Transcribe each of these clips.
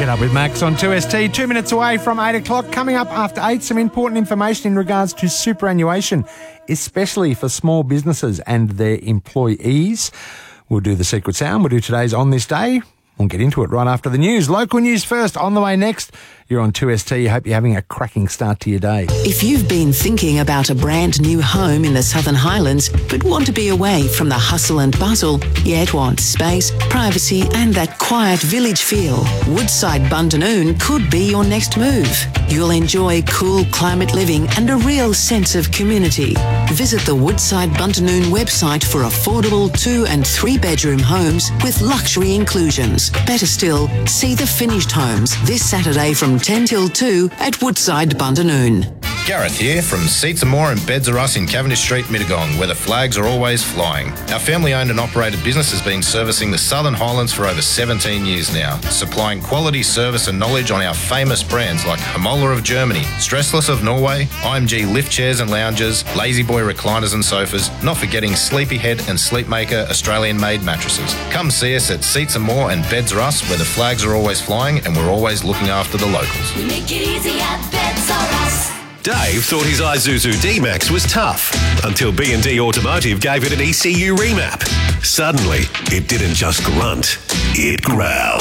Get up with Max on 2ST, 2 minutes away from 8 o'clock. Coming up after 8, some important information in regards to superannuation, especially for small businesses and their employees. We'll do the secret sound. We'll do today's On This Day. We'll get into it right after the news. Local news first, on the way next. You're on 2ST. Hope you're having a cracking start to your day. If you've been thinking about a brand new home in the Southern Highlands but want to be away from the hustle and bustle, yet want space, privacy and that quiet village feel, Woodside Bundanoon could be your next move. You'll enjoy cool climate living and a real sense of community. Visit the Woodside Bundanoon website for affordable 2 and 3 bedroom homes with luxury inclusions. Better still, see the finished homes this Saturday from 10 till 2 at Woodside Bundanoon. Gareth here from Seats and More and Beds Are Us in Cavendish Street, Mittagong, where the flags are always flying. Our family-owned and operated business has been servicing the Southern Highlands for over 17 years now, supplying quality service and knowledge on our famous brands like Hamola of Germany, Stressless of Norway, IMG lift chairs and lounges, Lazy Boy recliners and sofas, not forgetting Sleepyhead and Sleepmaker Australian-made mattresses. Come see us at Seats and More and Beds Are Us, where the flags are always flying and we're always looking after the locals. We make it easy at Beds Are Us. Dave thought his Isuzu D-Max was tough until B&D Automotive gave it an ECU remap. Suddenly, it didn't just grunt, it growled.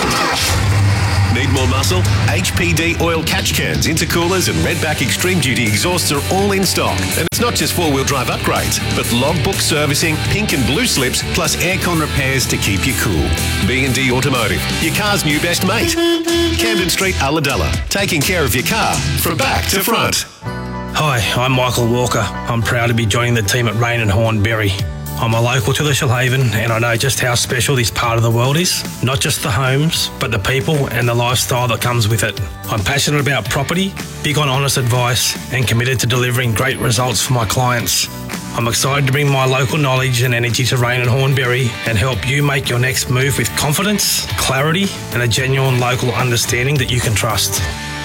Need more muscle? HPD oil catch cans, intercoolers and Redback Extreme Duty exhausts are all in stock. And it's not just four-wheel drive upgrades, but logbook servicing, pink and blue slips, plus aircon repairs to keep you cool. B&D Automotive, your car's new best mate. Camden Street, Ulladulla, taking care of your car from back to front. Hi, I'm Michael Walker. I'm proud to be joining the team at Rain and Horn Berry. I'm a local to the Shoalhaven and I know just how special this part of the world is. Not just the homes, but the people and the lifestyle that comes with it. I'm passionate about property, big on honest advice and committed to delivering great results for my clients. I'm excited to bring my local knowledge and energy to Rain and Hornberry and help you make your next move with confidence, clarity and a genuine local understanding that you can trust.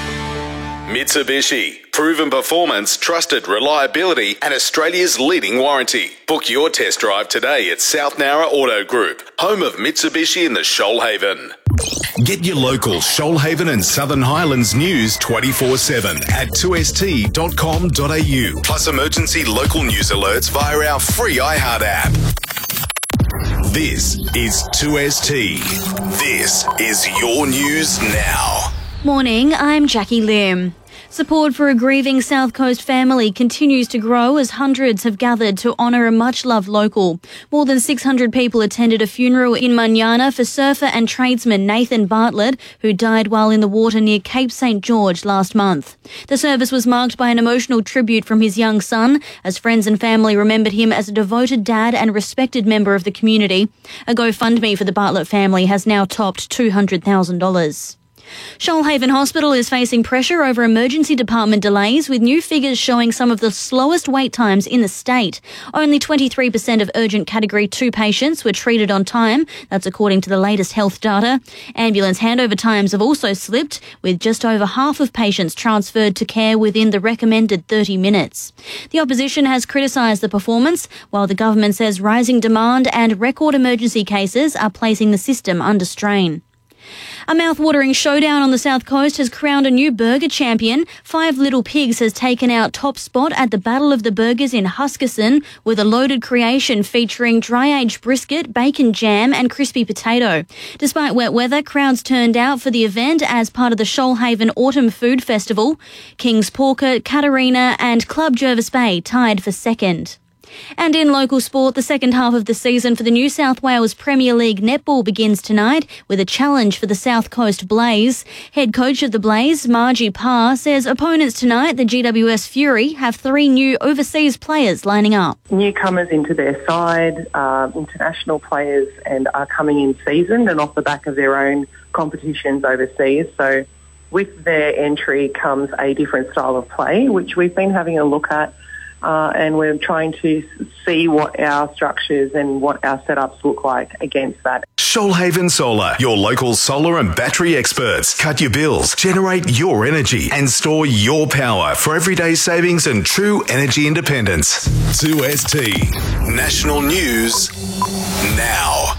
Mitsubishi. Proven performance, trusted reliability and Australia's leading warranty. Book your test drive today at South Nowra Auto Group, home of Mitsubishi in the Shoalhaven. Get your local Shoalhaven and Southern Highlands news 24/7 at 2st.com.au. Plus emergency local news alerts via our free iHeart app. This is 2ST. This is your news now. Morning, I'm Jackie Lim. Support for a grieving South Coast family continues to grow as hundreds have gathered to honour a much-loved local. More than 600 people attended a funeral in Manana for surfer and tradesman Nathan Bartlett, who died while in the water near Cape St George last month. The service was marked by an emotional tribute from his young son, as friends and family remembered him as a devoted dad and respected member of the community. A GoFundMe for the Bartlett family has now topped $200,000. Shoalhaven Hospital is facing pressure over emergency department delays, with new figures showing some of the slowest wait times in the state. Only 23% of urgent Category 2 patients were treated on time. That's according to the latest health data. Ambulance handover times have also slipped, with just over half of patients transferred to care within the recommended 30 minutes. The opposition has criticised the performance, while the government says rising demand and record emergency cases are placing the system under strain. A mouth-watering showdown on the South Coast has crowned a new burger champion. Five Little Pigs has taken out top spot at the Battle of the Burgers in Huskisson with a loaded creation featuring dry-aged brisket, bacon jam and crispy potato. Despite wet weather, crowds turned out for the event as part of the Shoalhaven Autumn Food Festival. King's Porker, Katarina and Club Jervis Bay tied for second. And in local sport, the second half of the season for the New South Wales Premier League netball begins tonight with a challenge for the South Coast Blaze. Head coach of the Blaze, Margie Parr, says opponents tonight, the GWS Fury, have 3 new overseas players lining up. Newcomers into their side, international players, and are coming in seasoned and off the back of their own competitions overseas. So with their entry comes a different style of play, which we've been having a look at. And we're trying to see what our structures and what our setups look like against that. Shoalhaven Solar, your local solar and battery experts. Cut your bills, generate your energy and store your power for everyday savings and true energy independence. 2ST. National News now.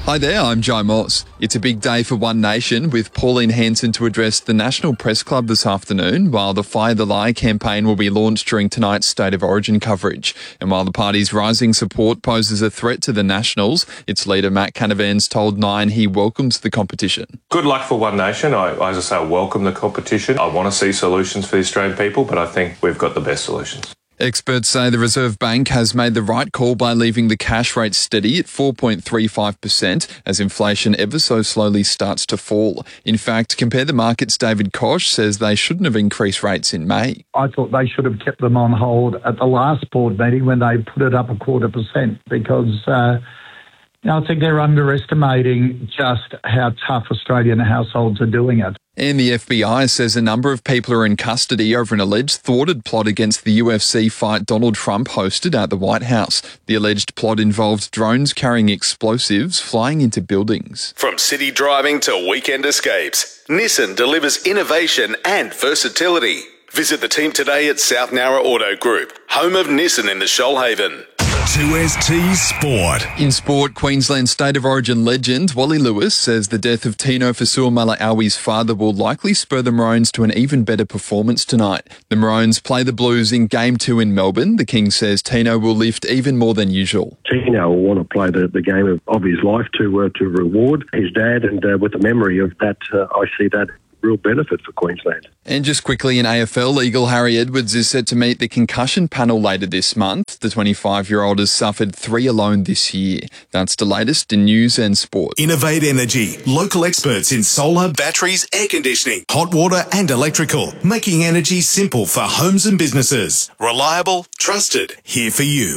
Hi there, I'm Jai Moss. It's a big day for One Nation, with Pauline Hanson to address the National Press Club this afternoon, while the Fire the Lie campaign will be launched during tonight's State of Origin coverage. And while the party's rising support poses a threat to the Nationals, its leader Matt Canavan's told Nine he welcomes the competition. Good luck for One Nation. I welcome the competition. I want to see solutions for the Australian people, but I think we've got the best solutions. Experts say the Reserve Bank has made the right call by leaving the cash rate steady at 4.35% as inflation ever so slowly starts to fall. In fact, Compare the Markets' David Koch says they shouldn't have increased rates in May. I thought they should have kept them on hold at the last board meeting when they put it up 0.25% because I think they're underestimating just how tough Australian households are doing it. And the FBI says a number of people are in custody over an alleged thwarted plot against the UFC fight Donald Trump hosted at the White House. The alleged plot involved drones carrying explosives flying into buildings. From city driving to weekend escapes, Nissan delivers innovation and versatility. Visit the team today at South Nowra Auto Group, home of Nissan in the Shoalhaven. 2ST Sport. In sport, Queensland State of Origin legend Wally Lewis says the death of Tino Fa'asuamaleaui's father will likely spur the Maroons to an even better performance tonight. The Maroons play the Blues in Game 2 in Melbourne. The King says Tino will lift even more than usual. Tino will want to play the game of his life to reward his dad, and with the memory of that, I see that real benefit for Queensland. And just quickly in AFL, Eagle Harry Edwards is set to meet the concussion panel later this month. The 25-year-old has suffered 3 alone this year. That's the latest in news and sport. Innovate Energy, local experts in solar, batteries, air conditioning, hot water and electrical, making energy simple for homes and businesses. Reliable, trusted, here for you.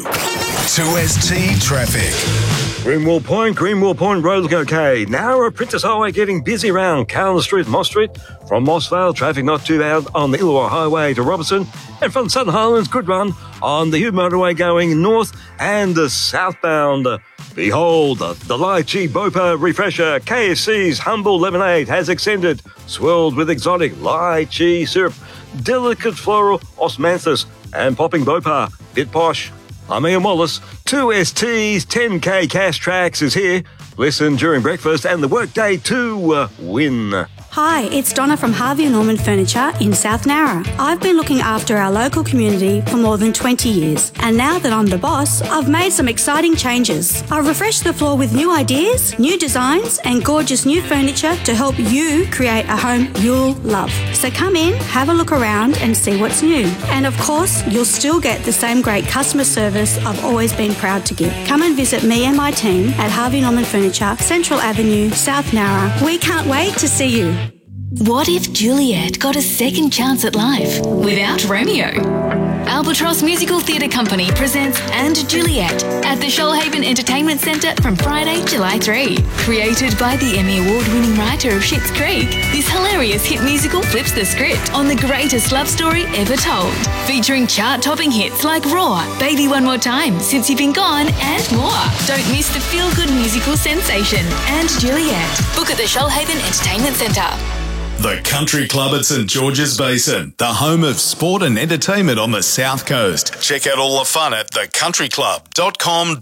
2ST Traffic. Greenwell Point Road looking okay. Nowra Princess Highway getting busy around Callan Street, Moss Street. From Mossvale, traffic not too bad on the Illawarra Highway to Robertson. And from Southern Highlands, good run on the Hugh Motorway going north and southbound. Behold, the Lychee Bopa Refresher KFC's Humble Lemonade has extended, swirled with exotic lychee syrup, delicate floral osmanthus, and popping Bopa. Bit posh. I'm Ian Wallace. 2ST's 10K Cash Tracks is here. Listen during breakfast and the workday to win. Hi, it's Donna from Harvey Norman Furniture in South Nowra. I've been looking after our local community for more than 20 years, and now that I'm the boss, I've made some exciting changes. I've refreshed the floor with new ideas, new designs, and gorgeous new furniture to help you create a home you'll love. So come in, have a look around, and see what's new. And of course, you'll still get the same great customer service I've always been proud to give. Come and visit me and my team at Harvey Norman Furniture, Central Avenue, South Nowra. We can't wait to see you. What if Juliet got a second chance at life without Romeo? Albatross Musical Theatre Company presents And Juliet at the Shoalhaven Entertainment Centre from Friday, July 3. Created by the Emmy Award-winning writer of Schitt's Creek, this hilarious hit musical flips the script on the greatest love story ever told. Featuring chart-topping hits like Raw, Baby One More Time, Since You've Been Gone, and more. Don't miss the feel-good musical sensation, And Juliet. Book at the Shoalhaven Entertainment Centre. The Country Club at St George's Basin, the home of sport and entertainment on the South Coast. Check out all the fun at thecountryclub.com.au.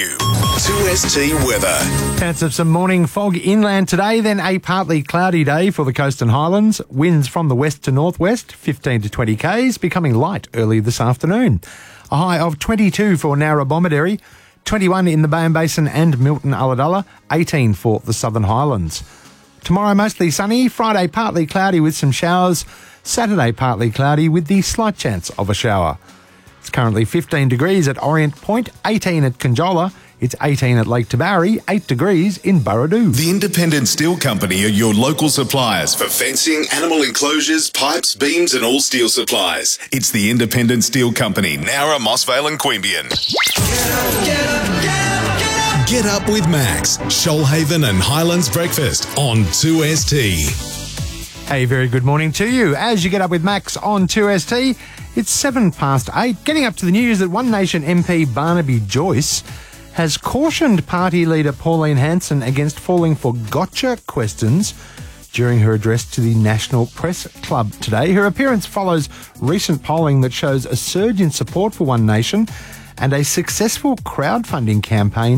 2ST weather. Chance of some morning fog inland today, then a partly cloudy day for the coast and highlands. Winds from the west to northwest, 15 to 20 k's, becoming light early this afternoon. A high of 22 for Nowra Bomaderry, 21 in the Bayern Basin and Milton Ulladulla, 18 for the Southern Highlands. Tomorrow mostly sunny, Friday partly cloudy with some showers, Saturday partly cloudy with the slight chance of a shower. It's currently 15 degrees at Orient Point, 18 at Conjola, it's 18 at Lake Tabourie, 8 degrees in Burradoo. The Independent Steel Company are your local suppliers for fencing, animal enclosures, pipes, beams and all steel supplies. It's the Independent Steel Company, Nowra, Mossvale and Queanbeyan. Get up with Max, Shoalhaven and Highlands Breakfast on 2ST. A very good morning to you. As you get up with Max on 2ST, it's 8:07. Getting up to the news that One Nation MP Barnaby Joyce has cautioned party leader Pauline Hanson against falling for gotcha questions during her address to the National Press Club today. Her appearance follows recent polling that shows a surge in support for One Nation and a successful crowdfunding campaign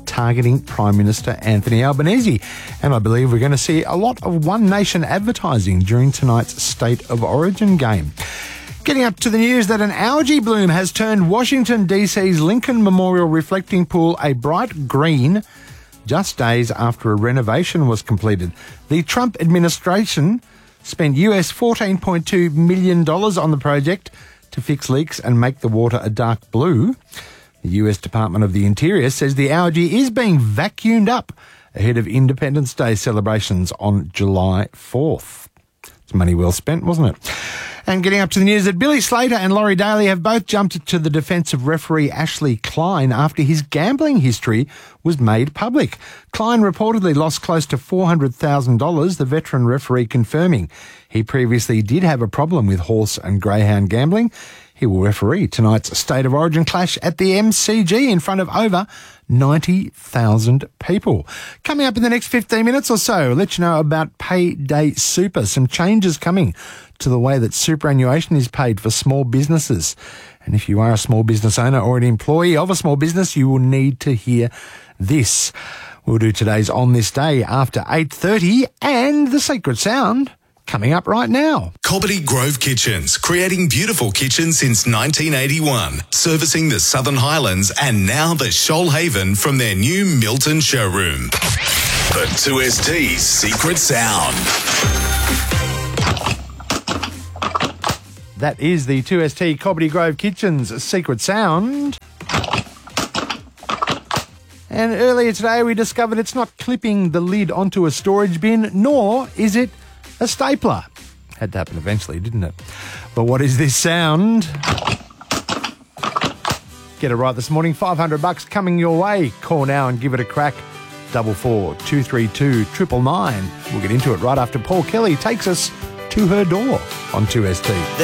targeting Prime Minister Anthony Albanese. And I believe we're going to see a lot of One Nation advertising during tonight's State of Origin game. Getting up to the news that an algae bloom has turned Washington DC's Lincoln Memorial Reflecting Pool a bright green just days after a renovation was completed. The Trump administration spent US $14.2 million on the project to fix leaks and make the water a dark blue. The US Department of the Interior says the algae is being vacuumed up ahead of Independence Day celebrations on July 4th. It's money well spent, wasn't it? And getting up to the news that Billy Slater and Laurie Daly have both jumped to the defence of referee Ashley Klein after his gambling history was made public. Klein reportedly lost close to $400,000, the veteran referee confirming he previously did have a problem with horse and greyhound gambling. He will referee tonight's State of Origin clash at the MCG in front of over 90,000 people. Coming up in the next 15 minutes or so, we'll let you know about Payday Super, some changes coming to the way that superannuation is paid for small businesses. And if you are a small business owner or an employee of a small business, you will need to hear this. We'll do today's On This Day after 8:30 and the secret sound coming up right now. Cobbitty Grove Kitchens, creating beautiful kitchens since 1981, servicing the Southern Highlands and now the Shoalhaven from their new Milton showroom. The 2ST's secret sound. That is the 2ST Cobbitty Grove Kitchens secret sound. And earlier today we discovered it's not clipping the lid onto a storage bin, nor is it a stapler. Had to happen eventually, didn't it? But what is this sound? Get it right this morning. $500 coming your way. Call now and give it a crack. 44 232 999. We'll get into it right after Paul Kelly takes us to her door on 2ST.